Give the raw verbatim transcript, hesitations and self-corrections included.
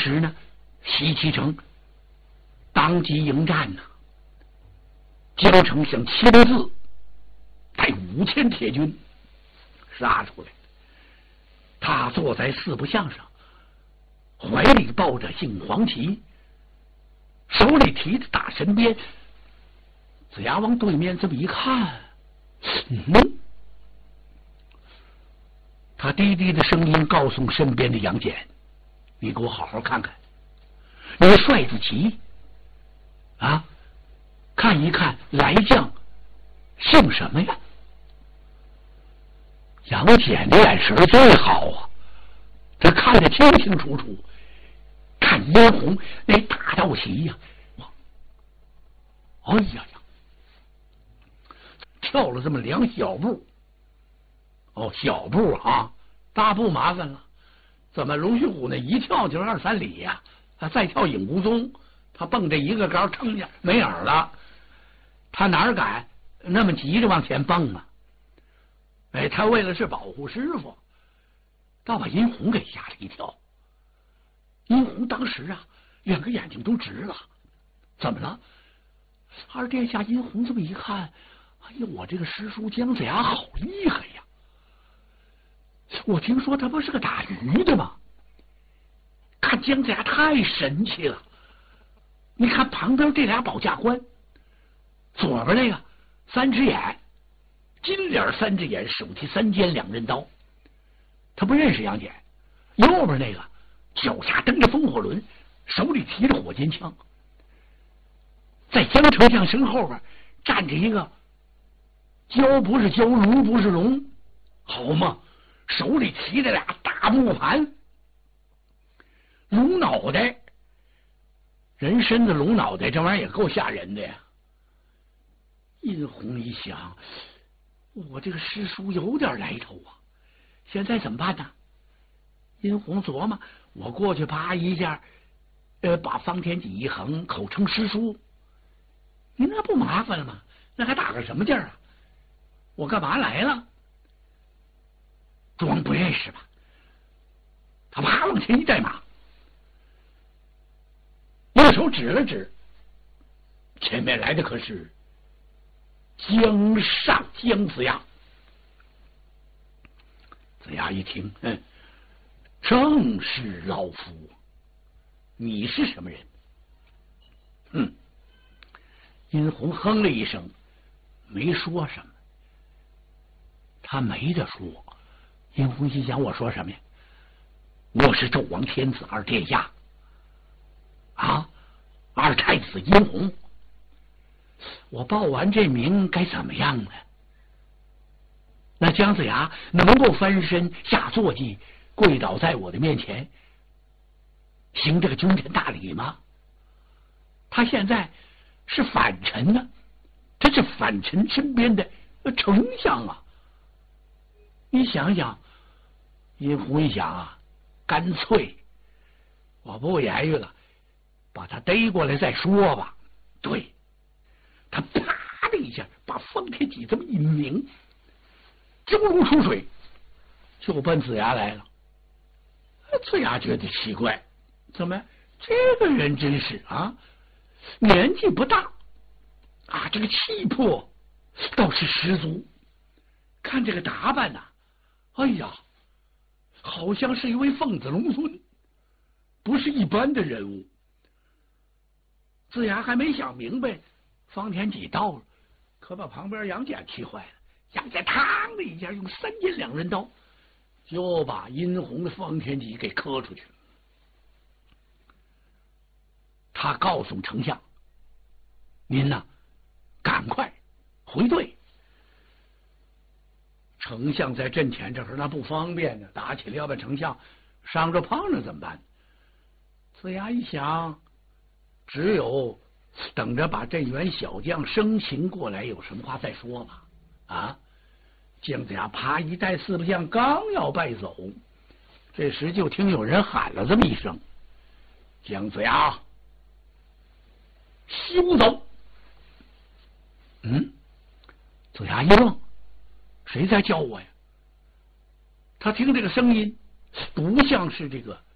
时呢，西岐城当即迎战呐、啊，江丞相亲自带五千铁军杀出来。他坐在四不像上，怀里抱着杏黄旗，手里提着大神鞭。子牙往对面这么一看，嗯，他低低的声音告诉身边的杨戬：“你给我好好看看，你帅子旗啊，看一看来将姓什么呀？”杨戬的眼神最好啊，他看得清清楚楚，看殷红那大道旗呀、啊，哎呀呀，跳了这么两小步，哦，小步啊，大步麻烦了。怎么龙须虎那一跳就是二三里呀、啊？他再跳影孤踪，他蹦这一个高撑下没影了，他哪敢那么急着往前蹦啊？哎，他为了是保护师傅，倒把殷红给吓了一跳。殷红当时啊，两个眼睛都直了。怎么了？二殿下殷红这么一看，哎呀，我这个师叔姜子牙好厉害呀！我听说他不是个打鱼的吗？看姜子牙太神气了。你看旁边这俩保驾官，左边那个三只眼。金脸三只眼，手提三尖两刃刀，他不认识杨戬。右边那个脚下蹬着风火轮，手里提着火尖枪，在江丞相身后边站着一个蛟不是蛟，龙不是龙，好嘛，手里提着俩大木盘，龙脑袋，人身子龙脑袋，这玩意儿也够吓人的呀。殷红一想，我这个师叔有点来头啊，现在怎么办呢？殷红琢磨，我过去啪一下，呃，把方天戟一横，口称师叔，你那不麻烦了吗？那还打个什么劲儿啊？我干嘛来了？装不认识吧？他啪往前一带马，右手指了指，前面来的可是江上姜子牙。子牙一听，嗯，正是老夫。你是什么人？嗯，殷红哼了一声，没说什么。他没得说。殷红心想，我说什么呀？我是纣王天子二殿下啊，二太子殷红。我报完这名该怎么样呢？那姜子牙能够翻身下坐骑，跪倒在我的面前，行这个君臣大礼吗？他现在是反臣呢，他是反臣身边的丞相啊。你想想，殷红一想啊，干脆我不言语了，把他逮过来再说吧。对，他啪的一下把方天戟这么一拧，蛟龙出水，就奔子牙来了。子牙觉得奇怪，怎么这个人真是啊，年纪不大啊，这个气魄倒是十足。看这个打扮呐、啊，哎呀，好像是一位凤子龙孙，不是一般的人物。子牙还没想明白，方天戟到了，可把旁边杨戬气坏了。杨戬嘡的一下用三尖两刃刀就把殷红的方天戟给磕出去了。他告诉丞相，您呢赶快回队。丞相在阵前这时候那不方便呢，打起来要把丞相伤着碰着怎么办？子牙一想，只有等着把这员小将生擒过来，有什么话再说吧。啊！姜子牙啪一带四不像，刚要败走，这时就听有人喊了这么一声：“姜子牙，休走！”嗯，子牙一愣，谁在叫我呀？他听这个声音，不像是这个